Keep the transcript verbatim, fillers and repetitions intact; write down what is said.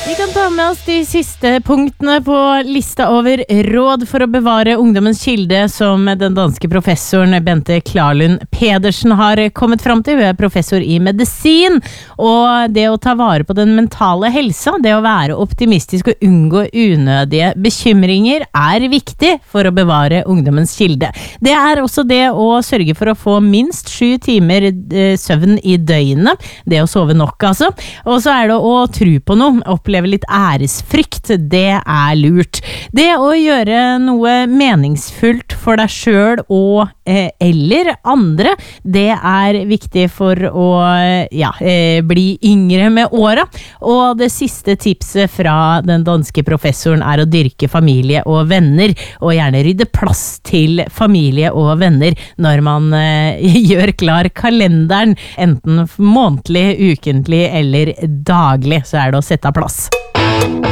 Vi kan ta med oss de siste punktene på lista over råd for å bevare ungdommens kilde som den danske professoren Bente Klarlund Pedersen har kommet fram til. Hun er professor i medisin, og det å ta vare på den mentale helsa, det å være optimistisk og unngå unødige bekymringer er viktig for å bevare ungdommens kilde. Det er også det å sørge for å få minst sju timer søvn i døgnet, det å sove nok altså, og så er det å tro på noe, oppleve litt æresfrykt, det er lurt. Det å gjøre noe meningsfullt for deg selv og eh, eller andre, det er viktig for å ja, eh, bli yngre med åra. Og det siste tipset fra den danske professoren er å dyrke familie og venner, og gjerne rydde plass til familie og venner når man eh, gjør klar kalenderen, enten månedlig, ukentlig eller daglig, så er det å sette av plass.